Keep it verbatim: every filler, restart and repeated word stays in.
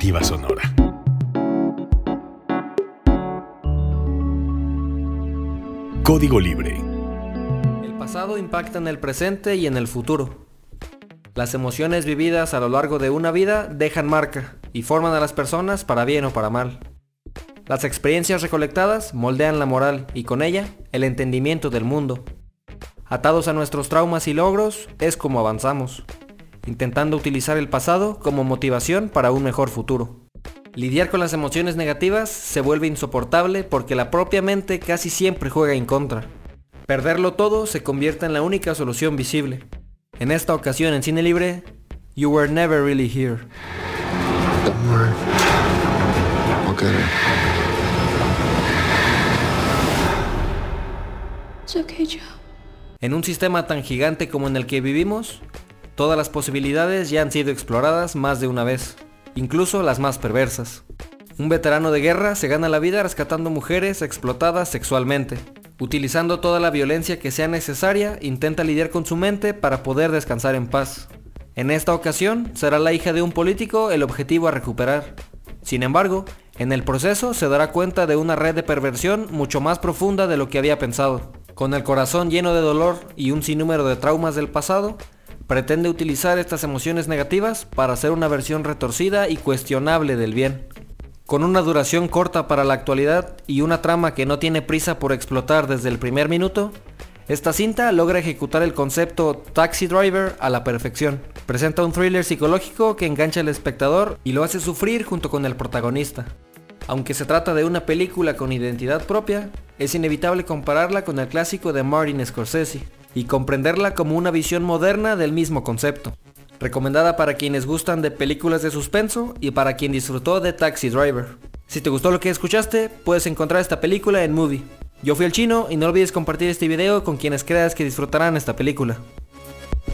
Alternativa Sonora. Código Libre. El pasado impacta en el presente y en el futuro. Las emociones vividas a lo largo de una vida dejan marca y forman a las personas para bien o para mal. Las experiencias recolectadas moldean la moral y con ella el entendimiento del mundo. Atados a nuestros traumas y logros es como avanzamos, intentando utilizar el pasado como motivación para un mejor futuro. Lidiar con las emociones negativas se vuelve insoportable porque la propia mente casi siempre juega en contra. Perderlo todo se convierte en la única solución visible. En esta ocasión en Cine Libre, You Were Never Really Here. Don't worry. We'll get it. It's okay, Joe. En un sistema tan gigante como en el que vivimos, todas las posibilidades ya han sido exploradas más de una vez, incluso las más perversas. Un veterano de guerra se gana la vida rescatando mujeres explotadas sexualmente. Utilizando toda la violencia que sea necesaria, intenta lidiar con su mente para poder descansar en paz. En esta ocasión, será la hija de un político el objetivo a recuperar. Sin embargo, en el proceso se dará cuenta de una red de perversión mucho más profunda de lo que había pensado. Con el corazón lleno de dolor y un sinnúmero de traumas del pasado, pretende utilizar estas emociones negativas para hacer una versión retorcida y cuestionable del bien. Con una duración corta para la actualidad y una trama que no tiene prisa por explotar desde el primer minuto, esta cinta logra ejecutar el concepto Taxi Driver a la perfección. Presenta un thriller psicológico que engancha al espectador y lo hace sufrir junto con el protagonista. Aunque se trata de una película con identidad propia, es inevitable compararla con el clásico de Martin Scorsese y comprenderla como una visión moderna del mismo concepto. Recomendada para quienes gustan de películas de suspenso y para quien disfrutó de Taxi Driver. Si te gustó lo que escuchaste, puedes encontrar esta película en Movie. Yo fui el Chino y no olvides compartir este video con quienes creas que disfrutarán esta película.